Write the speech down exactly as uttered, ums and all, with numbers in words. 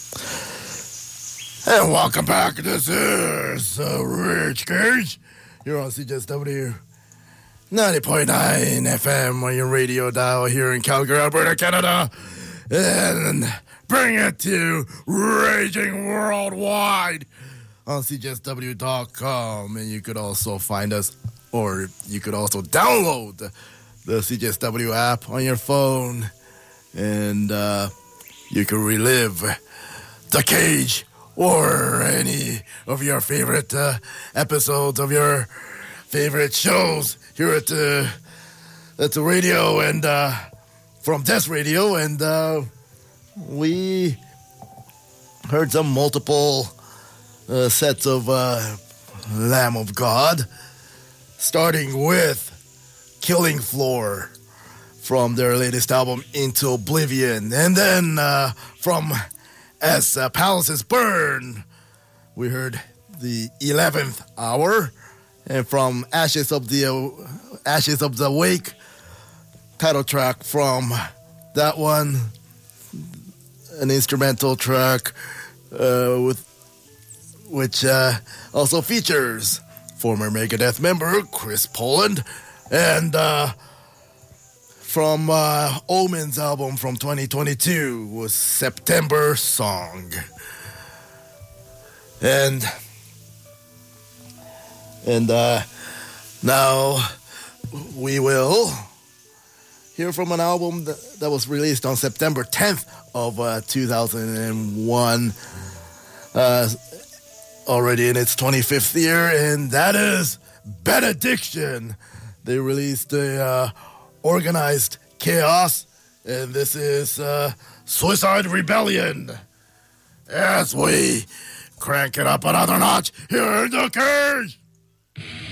And welcome back. This is uh, Rich Cage here on C J S W ninety point nine F M on your radio dial here in Calgary, Alberta, Canada. And bring it to Raging Worldwide on C J S W dot com. And you could also find us, or you could also download the C J S W app on your phone. And uh, you can relive The Cage or any of your favorite uh, episodes of your favorite shows here at the, at the radio and uh, from Test Radio. And uh, we heard some multiple uh, sets of uh, Lamb of God, starting with Killing Floor from their latest album, Into Oblivion. And then uh, from As uh, Palaces Burn, we heard the eleventh Hour. And from Ashes of the uh, Ashes of the Wake, title track from that one, an instrumental track uh, with which uh, also features former Megadeth member Chris Poland. And uh, from uh, Omen's album from twenty twenty-two was September Song. And and uh, now we will hear from an album that, that was released on September tenth of uh, two thousand one, uh, already in its twenty-fifth year, and that is Benediction. They released a uh, Organized Chaos, and this is uh, Suicide Rebellion. As we crank it up another notch here in The Cage.